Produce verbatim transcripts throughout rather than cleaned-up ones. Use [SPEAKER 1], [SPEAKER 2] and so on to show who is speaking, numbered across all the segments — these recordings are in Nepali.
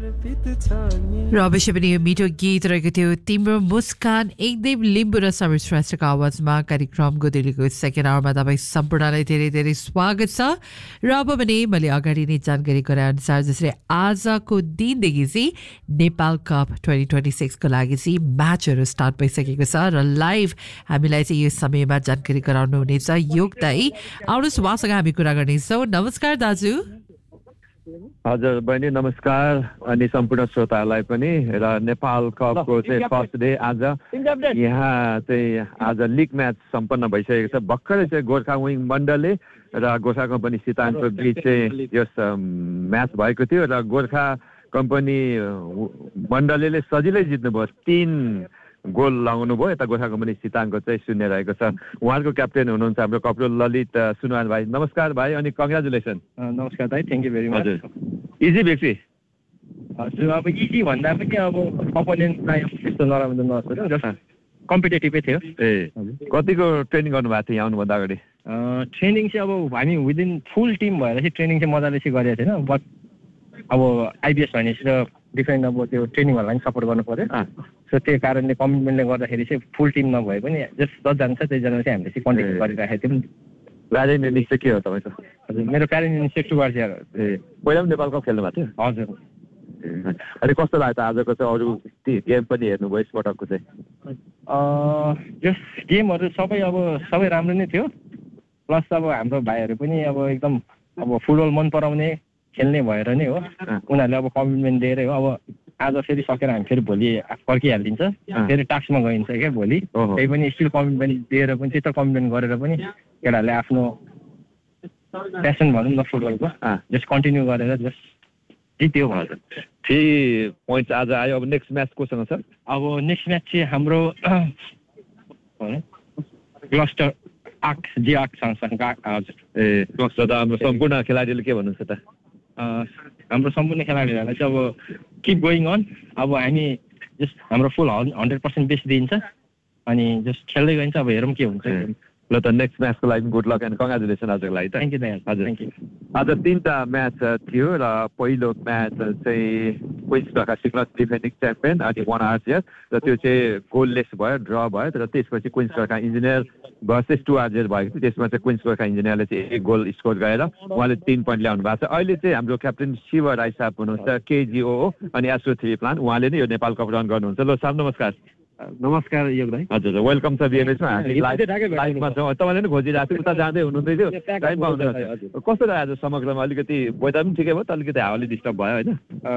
[SPEAKER 1] र अवश्य पनि यो मिठो गीत रहेको थियो तिम्रो मुस्कान एकदम लिम्बू र समीर श्रेष्ठको आवाजमा कार्यक्रमको दिल्लीको सेकेन्ड आवरमा तपाईँ सम्पूर्णलाई धेरै धेरै स्वागत छ। र अब भने मैले अगाडि नै जानकारी गराएअनुसार जसरी आजको दिनदेखि चाहिँ नेपाल कप ट्वेन्टी ट्वेन्टी सिक्सको लागि चाहिँ म्याचहरू स्टार्ट भइसकेको छ र लाइभ हामीलाई चाहिँ यो समयमा जानकारी गराउनु हुनेछ योग दाई। आउनुहोस् उहाँसँग हामी कुरा गर्नेछौँ। नमस्कार दाजु।
[SPEAKER 2] हजुर बहिनी नमस्कार अनि सम्पूर्ण श्रोताहरूलाई पनि। र नेपाल कपको चाहिँ फर्स्ट डे आज यहाँ चाहिँ आज लिग म्याच सम्पन्न भइसकेको छ। भर्खरै चाहिँ गोर्खा विङ मण्डलले र गोर्खा कम्पनी सितानको बिच चाहिँ यस म्याच भएको थियो र गोर्खा कम्पनी मण्डलले सजिलै जित्नुभयो, तीन गोल लगाउनु भयो। यता गोर्खा कम्पनी सिताङको चाहिँ शून्य रहेको छ। उहाँको क्याप्टेन हुनुहुन्छ हाम्रो कप्रो ललित सुनवान भाइ। नमस्कार भाइ अनि कङ्ग्रेचुलेसन।
[SPEAKER 3] नमस्कार दाइ, thank you very much.
[SPEAKER 2] Easy victory.
[SPEAKER 3] हजुर अब इजी भन्दा पनि अब अपोनेन्टलाई त्यस्तो नराम्रो नसोच्नु, जस्ट कम्पिटेटिभै थियो।
[SPEAKER 2] ए कतिको ट्रेनिङ गर्नुभएको थियो यहाँ आउनुभन्दा अगाडि?
[SPEAKER 3] ट्रेनिङ चाहिँ अब हामी विदिन फुल टिम भएर चाहिँ ट्रेनिङ चाहिँ मजाले चाहिँ गरेको थिएन। बट अब आइबिएस भनेपछि त डिफ्रेन्ट अब त्यो ट्रेनिङहरूलाई पनि सपोर्ट गर्नु पऱ्यो। सो त्यो कारणले कमिटमेन्टले गर्दाखेरि चाहिँ फुल टिम नभए पनि जस्ट दसजना छ त्यहीजना चाहिँ हामीले चाहिँ कन्टिन्यू गरिराखेको थियौँ।
[SPEAKER 2] प्यारेन्ट इनिङ्स चाहिँ के हो तपाईँको?
[SPEAKER 3] हजुर मेरो प्यारेन्ट इनिङ्स चाहिँ टुवार्स इयर।
[SPEAKER 2] ए पहिला पनि नेपाल कप खेल्नु भएको थियो?
[SPEAKER 3] हजुर।
[SPEAKER 2] अनि कस्तो लाग्यो त आजको चाहिँ? अरू गेम पनि हेर्नुभयो स्पटकको चाहिँ?
[SPEAKER 3] जस्ट गेमहरू सबै अब सबै राम्रो नै थियो। प्लस अब हाम्रो भाइहरू पनि अब एकदम अब फुटबल मन पराउने खेल्ने भएर नै हो। उनीहरूले अब कमिटमेन्ट दिएरै हो। अब आज फेरि सकेर हामी फेरि भोलि फर्किहालिन्छ, फेरि टास्कमा गइन्छ क्या भोलि। त्यही पनि स्टिल कमिटमेन्ट दिएर पनि त्यत्रो कमिटमेन्ट गरेर पनि केटाहरूले आफ्नो प्यासन भनौँ न फुटबलको जस्ट कन्टिन्यू गरेर जस्ट जित्यो। हजुर
[SPEAKER 2] थ्री पोइन्ट्स आज आयो। अब नेक्स्ट म्याच कोसँग छ?
[SPEAKER 3] अब नेक्स्ट म्याच चाहिँ हाम्रो क्लस्टर आठ जी आठ सँगसँग। हजुर
[SPEAKER 2] ए क्लस्टर त हाम्रो सम्पूर्ण खेलाडीले के भन्नुहुन्छ त?
[SPEAKER 3] हाम्रो सम्पूर्ण खेलाडीहरूलाई चाहिँ अब किप गोइङ अन। अब हामी जस्ट हाम्रो फुल हन्ड्रेड पर्सेन्ट बेस्ट दिन्छ अनि जस्ट खेल्दै गइन्छ। अब हेरौँ के हुन्छ।
[SPEAKER 2] ल त नेक्स्ट म्याचको लागि गुड लक एन्ड कङ्ग्रेचुलेसन आजको लागि।
[SPEAKER 3] थ्याङ्क यू दाइ।
[SPEAKER 2] हजुर
[SPEAKER 3] थ्याङ्क यू।
[SPEAKER 2] आज तिनवटा म्याच थियो र पहिलो म्याच चाहिँ Queens Dhaka signals defending champion अनि वान आरजिएस र त्यो चाहिँ गोललेस भयो, ड्र भयो। तर त्यसपछि Queens Dhaka engineer versus to आरजिएस भएको थियो। त्यसमा चाहिँ क्विन्स ढाका इन्जिनियरले चाहिँ एक गोल स्कोर गरेर उहाँले तिन पोइन्ट ल्याउनु भएको छ। अहिले चाहिँ हाम्रो क्याप्टेन शिव राई साहब हुनुहुन्छ केजिओ अनि एस्ट्रो थ्री प्लान। उहाँले नै यो नेपाल कप रन गर्नुहुन्छ। ल साहब नमस्कार।
[SPEAKER 3] नमस्कार योग दाइ।
[SPEAKER 2] हजुर वेलकम छ बिएमएसमा। लाइभमा छौँ, तपाईँले पनि खोजिरहेको थियो, उता जाँदै हुनुहुँदै थियो, टाइम पाउँदैन। कस्तो रह्यो आज समग्रमा? अलिकति वेदर पनि ठिकै भयो त, अलिकति हावाले डिस्टर्ब भयो होइन?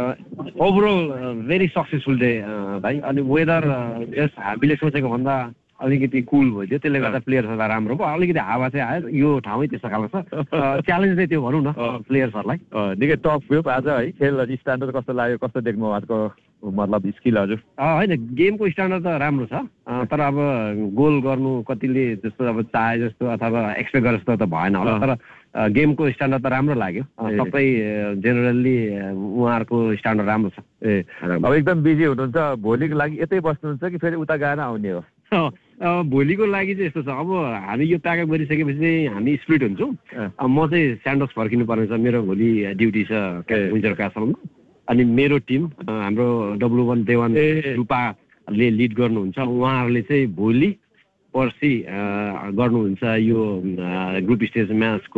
[SPEAKER 4] ओभरअल भेरी सक्सेसफुल डे भाइ। अनि वेदर यस हामीले सोचेको भन्दा अलिकति कुल भयो, त्यसले गर्दा प्लेयर्सहरूलाई राम्रो भयो। अलिकति हावा चाहिँ आयो, यो ठाउँै त्यस्तो खालको छ। च्यालेन्ज चाहिँ त्यो भनौँ न प्लेयर्सहरूलाई।
[SPEAKER 2] निकै टफ भयो आज है। खेल स्ट्यान्डर्ड कस्तो लाग्यो? कस्तो देख्नु उहाँको मतलब स्किलहरू?
[SPEAKER 4] होइन गेमको स्ट्यान्डर्ड त राम्रो छ, तर अब गोल गर्नु कतिले जस्तो अब चाहे जस्तो अथवा एक्सपेक्ट गरे जस्तो त भएन होला। तर गेमको स्ट्यान्डर्ड त राम्रो लाग्यो। सबै जेनरली उहाँहरूको स्ट्यान्डर्ड राम्रो छ।
[SPEAKER 2] ए अब एकदम बिजी हुनुहुन्छ, भोलिको लागि यतै बस्नुहुन्छ कि फेरि उता गएर आउने हो?
[SPEAKER 4] भोलिको लागि चाहिँ यस्तो छ, अब हामी यो प्याकअप गरिसकेपछि चाहिँ हामी स्प्लिट हुन्छौँ। म चाहिँ स्यान्डोक्स फर्किनु पर्ने छ, मेरो भोलि ड्युटी छ विन्टर क्यासलमा। अनि मेरो टिम हाम्रो डब्लु वान देवान रूपाले लिड गर्नुहुन्छ। उहाँहरूले चाहिँ भोलि पर्सि गर्नुहुन्छ यो group stage म्याचको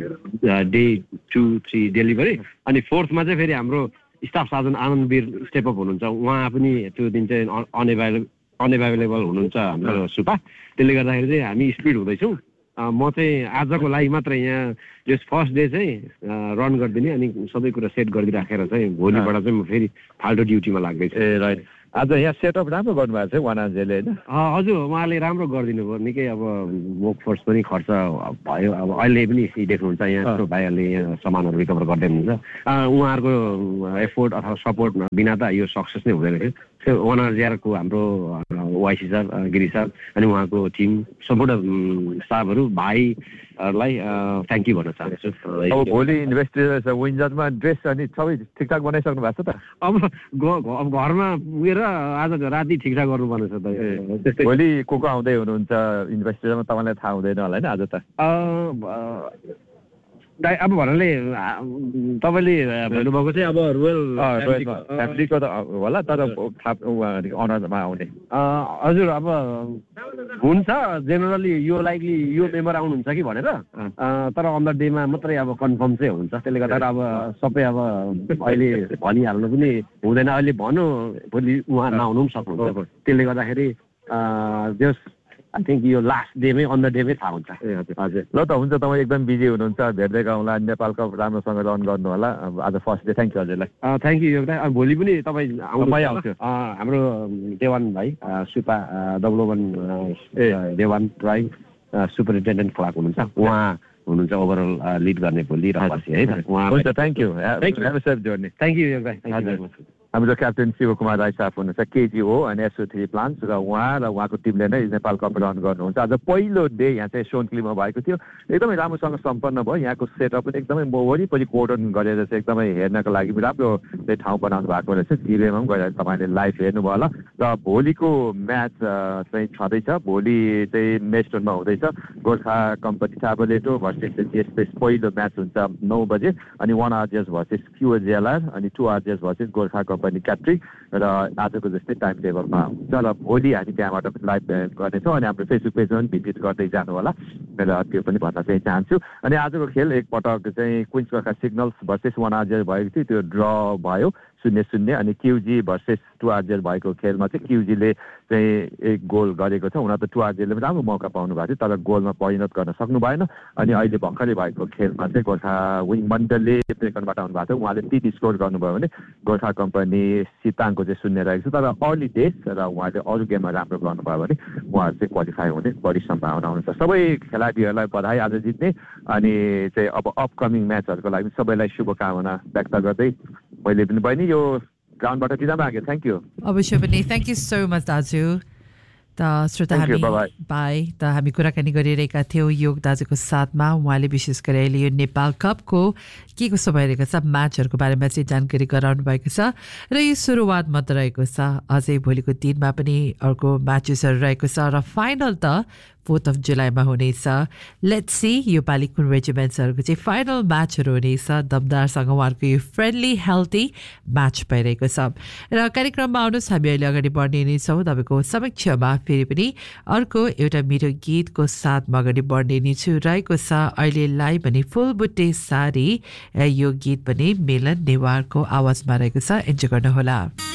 [SPEAKER 4] day two three delivery. अनि फोर्थमा चाहिँ फेरि हाम्रो स्टाफ सार्जन आनन्दवीर स्टेप अप हुनुहुन्छ। उहाँ पनि त्यो दिन चाहिँ अनएभाइलेबल अनएभाइलेबल हुनुहुन्छ हाम्रो सुपा। त्यसले गर्दाखेरि चाहिँ हामी स्प्लिट हुँदैछौँ। म चाहिँ आजको लागि मात्र यहाँ जस फर्स्ट डे चाहिँ रन गरिदिने अनि सबै कुरा सेट गरिदिराखेर चाहिँ भोलिबाट चाहिँ म फेरि फाल्टो ड्युटीमा लाग्दैछु।
[SPEAKER 2] ए राइट। आज यहाँ सेटअप राम्रो गर्नुभएको छ वान आरजेले होइन?
[SPEAKER 4] हजुर उहाँले राम्रो गरिदिनु भयो। निकै अब वर्क फोर्स पनि खर्च भयो। अब अहिले पनि देख्नुहुन्छ यहाँ भाइहरूले यहाँ सामानहरू रिकभर गर्दै हुनुहुन्छ। उहाँहरूको एफोर्ट अथवा सपोर्ट बिना त यो सक्सेस नै हुँदैन थियो। त्यो वान आरजेआरको हाम्रो वाइसी सर, गिरी सर अनि उहाँको टिम सम्पूर्ण स्टाफहरू भाइहरूलाई थ्याङ्क यू भन्न चाहन्छु।
[SPEAKER 2] अब भोलि इन्भेस्टिगेसन विन्जरमा ड्रेस अनि सबै ठिकठाक बनाइसक्नु भएको छ त?
[SPEAKER 4] अब अब घरमा पुगेर आज राति ठिकठाक गर्नुपर्ने छ त।
[SPEAKER 2] भोलि को को आउँदै हुनुहुन्छ इन्भेस्टिगेसनमा तपाईँलाई थाहा हुँदैन होला होइन आज त?
[SPEAKER 4] अब भन्नाले तपाईँले भन्नुभएको चाहिँ अब रोयल
[SPEAKER 2] फ्यामिलीको त होला तर अनरमा आउने
[SPEAKER 4] हजुर अब हुन्छ जेनरली यो लाइकली यो मेम्बर आउनुहुन्छ कि भनेर तर अन द डेमा मात्रै अब कन्फर्म चाहिँ हुन्छ त्यसले गर्दा अब सबै अब अहिले भनिहाल्नु पनि हुँदैन अहिले भन्नु भोलि उहाँ नआउनु पनि सक्नुहुन्छ त्यसले गर्दाखेरि जस आई थिङ्क यो लास्ट डेमै अन द डेमै थाहा हुन्छ ए हजुर हजुर
[SPEAKER 2] ल त हुन्छ तपाईँ एकदम बिजी हुनुहुन्छ भेट्दै गाउँला नेपाल कप राम्रोसँग रन गर्नु होला आज फर्स्ट डे थ्याङ्क यू हजुरलाई
[SPEAKER 4] थ्याङ्क यू योगदा भोलि पनि तपाईँ आउनु हाम्रो देवान भाइ सुपा डब्लोवन देवान राई सुपरिन्टेन्डेन्ट क्लार्क हुनुहुन्छ उहाँ हुनुहुन्छ ओभरअल लिड गर्ने भोलि र पछि है
[SPEAKER 2] उहाँ हुन्छ thank you
[SPEAKER 4] thank you Yogoda हजुर
[SPEAKER 2] हाम्रो क्याप्टेन शिवकुमार राई साहब हुनुहुन्छ केजिओ अनि एसओ थ्री प्लान्स र उहाँ र उहाँको टिमले नै नेपाल कप रन गर्नुहुन्छ आज पहिलो डे यहाँ चाहिँ सोनक्लीमा भएको थियो एकदमै राम्रोसँग सम्पन्न भयो यहाँको सेटअप पनि एकदमै वरिपरि कोर्डन गरेर चाहिँ एकदमै हेर्नको लागि राम्रो चाहिँ ठाउँ बनाउनु भएको रहेछ टिभीमा पनि गएर तपाईँले लाइभ हेर्नुभयो होला र भोलिको म्याच चाहिँ छँदैछ भोलि चाहिँ मेस्टोनमा हुँदैछ गोर्खा कम्पनी टाबलेटो भर्सेस जिएसपेस पहिलो म्याच हुन्छ नौ बजे अनि वान आरजिएस भर्सेस क्युएजिएलआर अनि टू आरजिएस भर्सेस गोर्खा कम्पनी क्याट्रिक र आजको जस्तै टाइम टेबलमा हुन्छ र भोलि हामी त्यहाँबाट लाइभ गर्नेछौँ अनि हाम्रो फेसबुक पेजमा पनि भिजिट गर्दै जानु होला र त्यो पनि भन्न चाहिँ चाहन्छु अनि आजको खेल एकपटक चाहिँ Queens Gorkha signals versus one आरजिएल भएको थियो त्यो ड्र भयो शून्य शून्य अनि क्युजी भर्सेस टू आरजिएल भएको खेलमा चाहिँ क्युजीले चाहिँ एक गोल गरेको छ उनीहरू त टू आरजिएलले पनि राम्रो मौका पाउनु भएको थियो तर गोलमा परिणत गर्न सक्नु भएन अनि अहिले भर्खरै भएको खेलमा चाहिँ गोर्खा विङ मण्डलले त्रिकोणबाट आउनु भएको थियो उहाँले तिन स्कोर गर्नुभयो भने गोर्खा कम्पनी सिताङको चाहिँ शून्य रहेको छ तर अर्ली डेज र उहाँले अरू गेममा राम्रो गर्नुभयो भने उहाँहरू चाहिँ क्वालिफाई हुने बढी सम्भावना हुनुहुन्छ सबै खेलाडीहरूलाई बधाई आज जित्ने अनि चाहिँ अब अपकमिङ म्याचहरूको लागि सबैलाई शुभकामना व्यक्त गर्दै मैले पनि बहिनी यो ग्राउन्डबाट बिदा मागे थ्याङ्क यू
[SPEAKER 1] अवश्य पनि थ्याङ्क यू सो मच दाजु त श्रोता हामी बाई त हामी कुराकानी गरिरहेका थियौँ योग दाजुको साथमा उहाँले विशेष गरी अहिले यो नेपाल कपको के कसो भइरहेको छ म्याचहरूको बारेमा चाहिँ जानकारी गराउनु भएको छ र यो सुरुवात मात्र रहेको छ अझै भोलिको दिनमा पनि अर्को म्याचेसहरू रहेको छ र फाइनल त फोर्थ अफ जुलाईमा हुनेछ लेट्स सी यो पालि कुन रेजिमेन्ट्सहरूको चाहिँ फाइनल म्याचहरू हुनेछ दमदारसँग उहाँहरूको यो फ्रेन्डली हेल्दी म्याच भइरहेको छ र कार्यक्रममा आउनुहोस् हामी अहिले अगाडि बढ्ने नै छौँ तपाईँको समक्षमा फेरि पनि अर्को एउटा मिठो गीतको साथमा अगाडि बढ्ने नै छु रहेको छ अहिलेलाई भने फुलबुट्टे सारी यो गीत पनि मिलन नेवारको आवाजमा रहेको छ इन्जोय गर्नुहोला